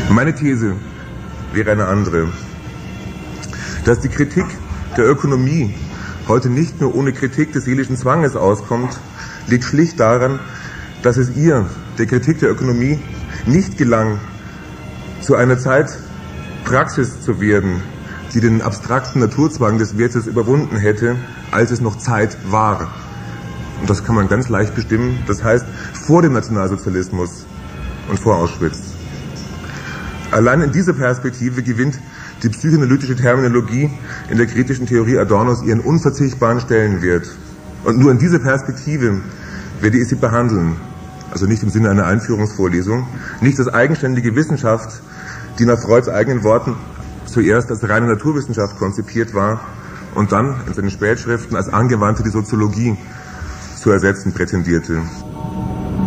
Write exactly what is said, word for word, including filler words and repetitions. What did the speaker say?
Meine These wäre eine andere. Dass die Kritik der Ökonomie heute nicht nur ohne Kritik des seelischen Zwanges auskommt, liegt schlicht daran, dass es ihr, der Kritik der Ökonomie, nicht gelang, zu einer Zeit Praxis zu werden, die den abstrakten Naturzwang des Wertes überwunden hätte, als es noch Zeit war. Und das kann man ganz leicht bestimmen, das heißt vor dem Nationalsozialismus und vor Auschwitz. Allein in dieser Perspektive gewinnt die psychoanalytische Terminologie in der kritischen Theorie Adornos ihren unverzichtbaren Stellenwert. Und nur in dieser Perspektive werde ich sie behandeln, also nicht im Sinne einer Einführungsvorlesung, nicht als eigenständige Wissenschaft, die nach Freuds eigenen Worten zuerst als reine Naturwissenschaft konzipiert war und dann in seinen Spätschriften als Angewandte die Soziologie zu ersetzen prätendierte.